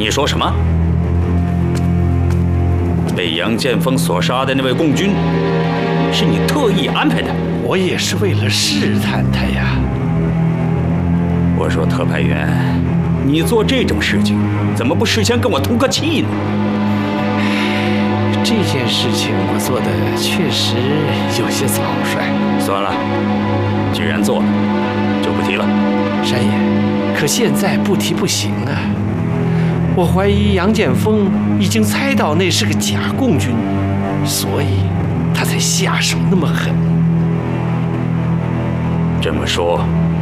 你说什么？被杨建锋所杀的那位共军，是你特意安排的？ 我也是为了试探他呀。 我说特派员，你做这种事情，怎么不事先跟我通个气呢？ 这件事情我做的确实有些草率。 算了，既然做了，就不提了。 山野，可现在不提不行啊！我怀疑杨建锋已经猜到那是个假共军，所以他才下手那么狠。 这么说，